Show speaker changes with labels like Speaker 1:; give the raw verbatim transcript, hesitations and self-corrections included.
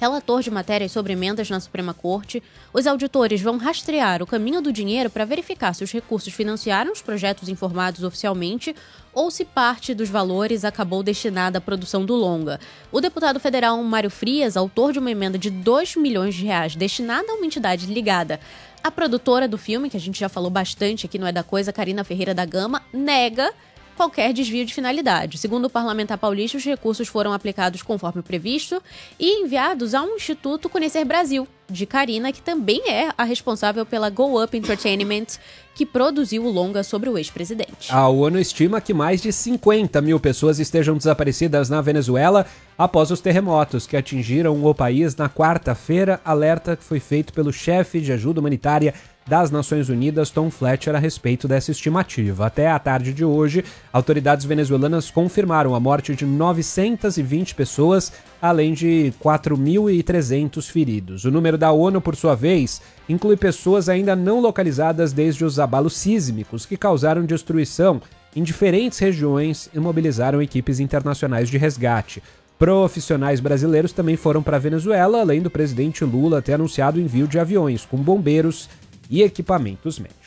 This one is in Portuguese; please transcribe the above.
Speaker 1: relator de matérias sobre emendas na Suprema Corte, os auditores vão rastrear o caminho do dinheiro para verificar se os recursos financiaram os projetos informados oficialmente ou se parte dos valores acabou destinada à produção do longa. O deputado federal Mário Frias, autor de uma emenda de dois milhões de reais destinada a uma entidade ligada à produtora do filme, que a gente já falou bastante aqui no É da Coisa, Carina Ferreira da Gama, nega qualquer desvio de finalidade. Segundo o parlamentar paulista, os recursos foram aplicados conforme o previsto e enviados ao Instituto Conhecer Brasil, de Carina, que também é a responsável pela Go Up Entertainment, que produziu o longa sobre o ex-presidente.
Speaker 2: A ONU estima que mais de cinquenta mil pessoas estejam desaparecidas na Venezuela após os terremotos que atingiram o país na quarta-feira, alerta que foi feito pelo chefe de ajuda humanitária das Nações Unidas, Tom Fletcher, a respeito dessa estimativa. Até a tarde de hoje, autoridades venezuelanas confirmaram a morte de novecentas e vinte pessoas, além de quatro mil e trezentos feridos. O número da ONU, por sua vez, inclui pessoas ainda não localizadas desde os abalos sísmicos que causaram destruição em diferentes regiões e mobilizaram equipes internacionais de resgate. Profissionais brasileiros também foram para a Venezuela, além do presidente Lula ter anunciado o envio de aviões com bombeiros e equipamentos médicos.